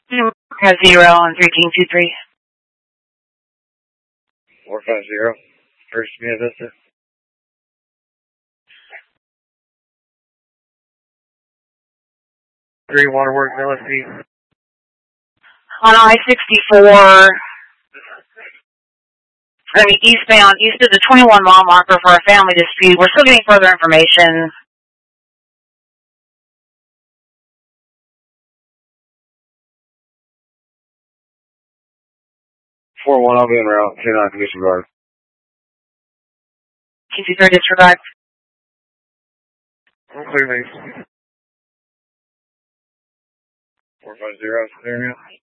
Has 0 on 1323. 450. First Mia Vista. 3 Waterworks LSP. On I-64, eastbound, east of the 21-mile marker for a family dispute. We're still getting further information. 4-1, I'll be en route. 2-9, disregard. 223 disregard. I'm clear, base. 450, clear now.